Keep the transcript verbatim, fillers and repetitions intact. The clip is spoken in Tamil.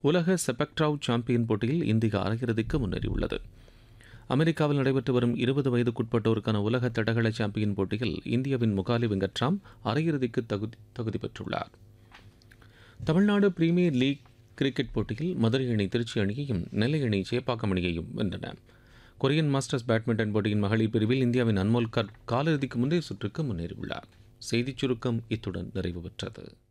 உலக செபக்ட்ராவ் சாம்பியன் போட்டியில் இந்தியா அரையிறுதிக்கு முன்னேறியுள்ளது. அமெரிக்காவில் நடைபெற்று வரும் இருபது வயதுக்குட்பட்டோருக்கான உலக தடகள சாம்பியன் போட்டியில் இந்தியாவின் முகாலி வெங்கட்ராம் அரையிறுதிக்கு தகுதி தகுதி பெற்றுள்ளார். தமிழ்நாடு பிரீமியர் லீக் கிரிக்கெட் போட்டியில் மதுரை அணி திருச்சி அணியையும் நெல்லை அணி சேப்பாக்கம் அணியையும் வென்றன. கொரியன் மாஸ்டர்ஸ் பேட்மிண்டன் போட்டியின் மகளிர் பிரிவில் இந்தியாவின் அன்மோல் கர் காலிறுதிக்கு முந்தைய சுற்றுக்கு முன்னேறியுள்ளார். செய்திச் சுருக்கம் இத்துடன் நிறைவு பெற்றது.